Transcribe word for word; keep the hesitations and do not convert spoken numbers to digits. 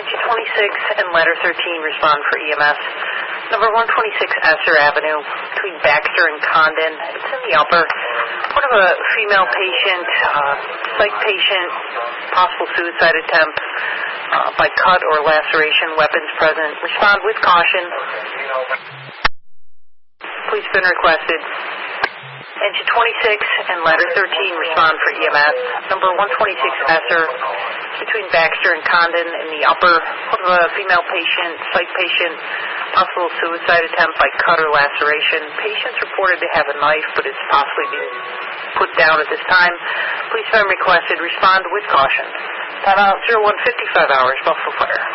Entry twenty-six and letter thirteen respond for E M S. Number one twenty-six Esser Avenue between Baxter and Condon. It's in the upper. One of a female patient, uh, psych patient, possible suicide attempt uh, by cut or laceration, weapons present. Respond with caution. Police been requested. Engine twenty-six and letter thirteen respond for E M S. Number one twenty-six Esser between Baxter and Condon in the upper. One of a female patient, psych patient, possible suicide attempt by cut or laceration. Patient's reported to have a knife, but it's possibly being put down at this time. Police been requested. Respond with caution. Time out zero one fifty-five hours, Buffalo Fire.